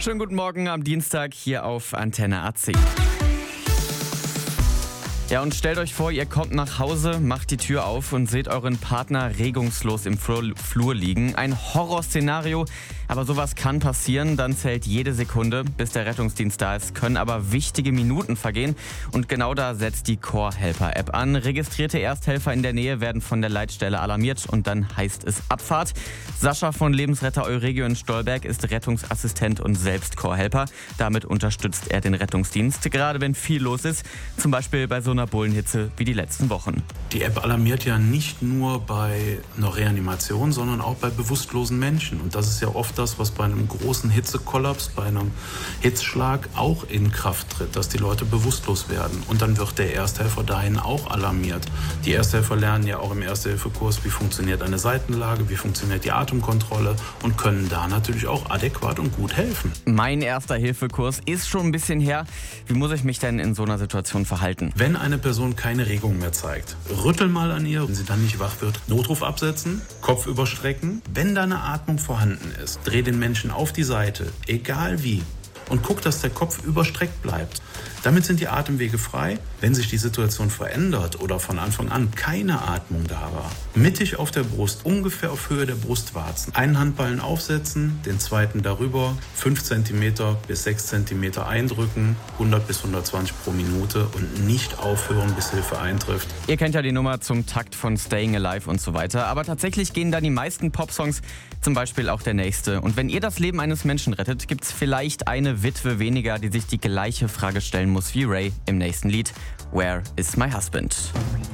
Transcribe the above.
Schönen guten Morgen am Dienstag hier auf Antenne AC. Ja, und stellt euch vor, ihr kommt nach Hause, macht die Tür auf und seht euren Partner regungslos im Flur liegen. Ein Horrorszenario, aber sowas kann passieren. Dann zählt jede Sekunde, bis der Rettungsdienst da ist, können aber wichtige Minuten vergehen. Und genau da setzt die Core Helper App an. Registrierte Ersthelfer in der Nähe werden von der Leitstelle alarmiert und dann heißt es Abfahrt. Sascha von Lebensretter Euregio in Stolberg ist Rettungsassistent und selbst Core Helper. Damit unterstützt er den Rettungsdienst, gerade wenn viel los ist, zum Beispiel bei so einer Bullenhitze wie die letzten Wochen. Die App alarmiert ja nicht nur bei einer Reanimation, sondern auch bei bewusstlosen Menschen. Und das ist ja oft das, was bei einem großen Hitzekollaps, bei einem Hitzschlag auch in Kraft tritt, dass die Leute bewusstlos werden. Und dann wird der Ersthelfer dahin auch alarmiert. Die Ersthelfer lernen ja auch im Erste-Hilfe-Kurs, wie funktioniert eine Seitenlage, wie funktioniert die Atemkontrolle und können da natürlich auch adäquat und gut helfen. Mein Erster-Hilfe-Kurs ist schon ein bisschen her. Wie muss ich mich denn in so einer Situation verhalten? Wenn eine Person keine Regung mehr zeigt, rüttel mal an ihr, wenn sie dann nicht wach wird. Notruf absetzen, Kopf überstrecken. Wenn da eine Atmung vorhanden ist, dreh den Menschen auf die Seite, egal wie, und guck, dass der Kopf überstreckt bleibt. Damit sind die Atemwege frei. Wenn sich die Situation verändert oder von Anfang an keine Atmung da war, mittig auf der Brust, ungefähr auf Höhe der Brustwarzen, einen Handballen aufsetzen, den zweiten darüber, 5 cm bis 6 cm eindrücken, 100 bis 120 pro Minute und nicht aufhören, bis Hilfe eintrifft. Ihr kennt ja die Nummer zum Takt von Staying Alive und so weiter, aber tatsächlich gehen da die meisten Popsongs, zum Beispiel auch der nächste. Und wenn ihr das Leben eines Menschen rettet, gibt's vielleicht eine Witwe weniger, die sich die gleiche Frage stellen muss wie Ray im nächsten Lied. Where is my husband?